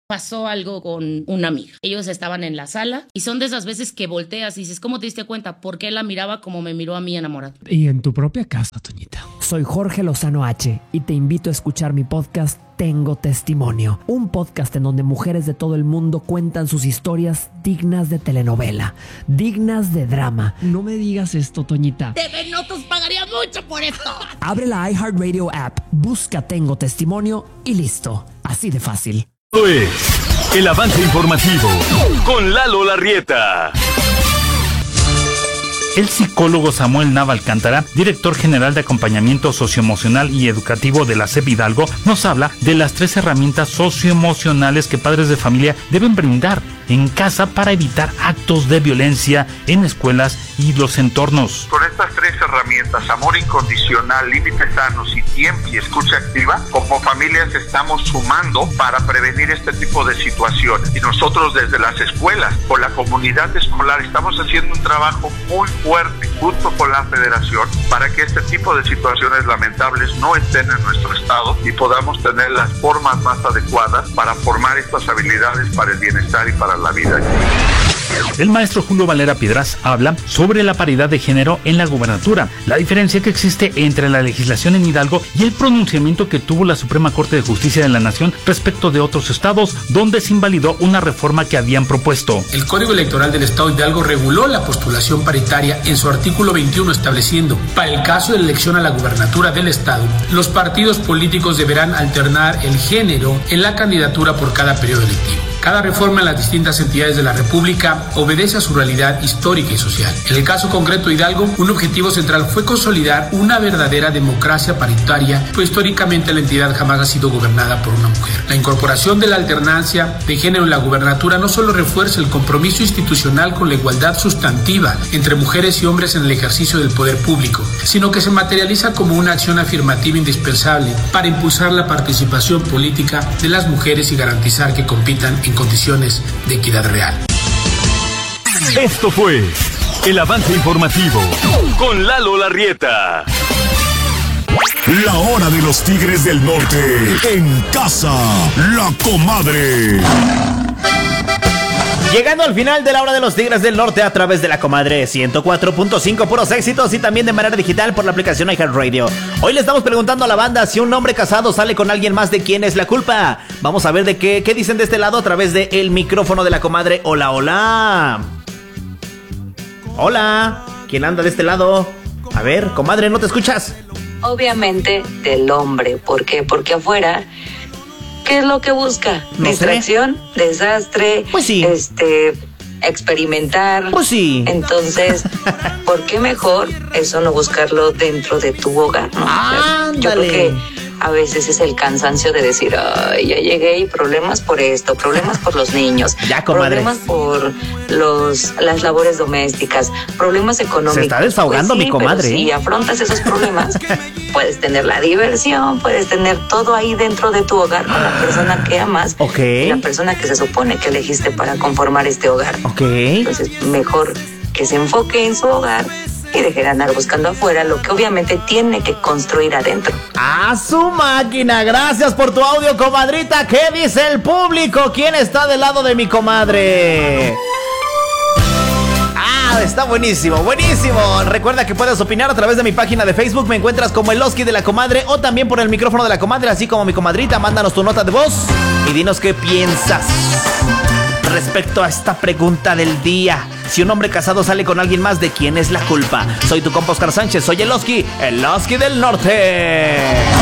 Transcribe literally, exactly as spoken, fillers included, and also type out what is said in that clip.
pasó algo con una amiga. Ellos estaban en la sala y son de esas veces que volteas y dices, ¿cómo te diste cuenta? ¿Por qué la miraba como me miró a mí enamorado? Y en tu propia casa, Toñita. Soy Jorge Lozano H y te invito a escuchar mi podcast Tengo Testimonio, un podcast en donde mujeres de todo el mundo cuentan sus historias dignas de telenovela, dignas de drama. No me digas esto, Toñita. T V Notas pagaría mucho por esto. Abre la iHeartRadio app, busca Tengo Testimonio y listo. Así de fácil. Esto es el avance informativo con Lalo Larrieta. El psicólogo Samuel Nava Alcántara, director general de acompañamiento socioemocional y educativo de la S E P Hidalgo, nos habla de las tres herramientas socioemocionales que padres de familia deben brindar en casa para evitar actos de violencia en escuelas y los entornos. Con estas tres herramientas, amor incondicional, límites sanos y tiempo y escucha activa, como familias estamos sumando para prevenir este tipo de situaciones. Y nosotros desde las escuelas, con la comunidad escolar, estamos haciendo un trabajo muy fuerte junto con la federación para que este tipo de situaciones lamentables no estén en nuestro estado y podamos tener las formas más adecuadas para formar estas habilidades para el bienestar y para la vida. El maestro Julio Valera Piedras habla sobre la paridad de género en la gubernatura, la diferencia que existe entre la legislación en Hidalgo y el pronunciamiento que tuvo la Suprema Corte de Justicia de la Nación respecto de otros estados donde se invalidó una reforma que habían propuesto. El Código Electoral del Estado de Hidalgo reguló la postulación paritaria en su artículo veintiuno, estableciendo, para el caso de elección a la gubernatura del estado, los partidos políticos deberán alternar el género en la candidatura por cada periodo electivo. Cada reforma en las distintas entidades de la República obedece a su realidad histórica y social. En el caso concreto de Hidalgo, un objetivo central fue consolidar una verdadera democracia paritaria, pues históricamente la entidad jamás ha sido gobernada por una mujer. La incorporación de la alternancia de género en la gubernatura no solo refuerza el compromiso institucional con la igualdad sustantiva entre mujeres y hombres en el ejercicio del poder público, sino que se materializa como una acción afirmativa indispensable para impulsar la participación política de las mujeres y garantizar que compitan en condiciones de equidad real. Esto fue el avance informativo con Lalo Larrieta. La hora de los Tigres del Norte en casa, La Comadre. Llegando al final de la hora de los Tigres del Norte a través de La Comadre ciento cuatro punto cinco, puros éxitos, y también de manera digital por la aplicación iHeartRadio. Hoy le estamos preguntando a la banda si un hombre casado sale con alguien más, ¿de quién es la culpa? Vamos a ver de qué, qué dicen de este lado a través del micrófono de La Comadre. Hola, hola. Hola, ¿quién anda de este lado? A ver, comadre, ¿no te escuchas? Obviamente del hombre. ¿Por qué? Porque afuera, ¿qué es lo que busca? No Distracción, sé. Desastre, pues sí. este, experimentar. Pues sí. Entonces, ¿por qué mejor eso no buscarlo dentro de tu hogar? ¿No? Ándale. Yo creo que a veces es el cansancio de decir, ay, ya llegué y problemas por esto, problemas por los niños, ya, comadre. Problemas por los, las labores domésticas, problemas económicos. Se está desahogando, pues sí, mi comadre. Pero si afrontas esos problemas, puedes tener la diversión, puedes tener todo ahí dentro de tu hogar con la persona que amas, okay. Y la persona que se supone que elegiste para conformar este hogar. Okay. Entonces, mejor que se enfoque en su hogar y deje de andar buscando afuera lo que obviamente tiene que construir adentro. ¡A su máquina! Gracias por tu audio, comadrita. ¿Qué dice el público? ¿Quién está del lado de mi comadre? Ah, está buenísimo, buenísimo. Recuerda que puedes opinar a través de mi página de Facebook. Me encuentras como el Oski de la Comadre, o también por el micrófono de la comadre, así como mi comadrita. Mándanos tu nota de voz y dinos qué piensas respecto a esta pregunta del día. Si un hombre casado sale con alguien más, ¿de quién es la culpa? Soy tu compa Oscar Sánchez, soy el Oski, el Oski del Norte.